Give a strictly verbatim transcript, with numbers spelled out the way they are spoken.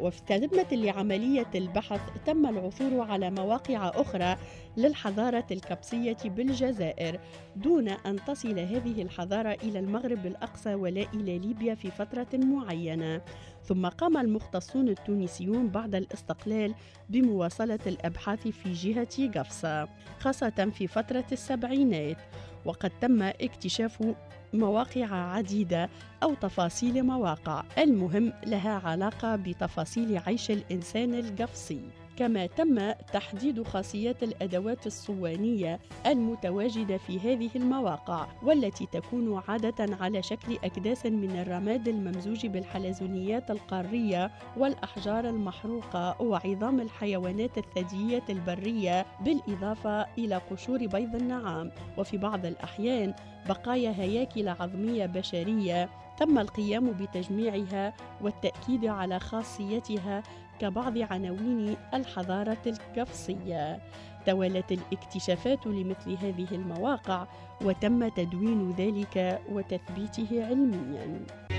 وكتمة لعملية البحث تم العثور على مواقع أخرى للحضارة القبسية بالجزائر، دون أن تصل هذه الحضارة إلى المغرب الأقصى ولا إلى ليبيا في فترة معينة. ثم قام المختصون التونسيون بعد الاستقلال بمواصلة الأبحاث في جهة قفصة، خاصة في فترة السبعينات، وقد تم اكتشاف مواقع عديدة أو تفاصيل مواقع المهم لها علاقة بتفاصيل عيش الإنسان القفصي. كما تم تحديد خاصيات الأدوات الصوانية المتواجدة في هذه المواقع، والتي تكون عادة على شكل أكداس من الرماد الممزوج بالحلزونيات القارية والأحجار المحروقة وعظام الحيوانات الثديية البرية، بالإضافة إلى قشور بيض النعام، وفي بعض الأحيان بقايا هياكل عظمية بشرية تم القيام بتجميعها والتأكيد على خاصيتها كبعض عناوين الحضارة القفصية. توالت الاكتشافات لمثل هذه المواقع وتم تدوين ذلك وتثبيته علمياً.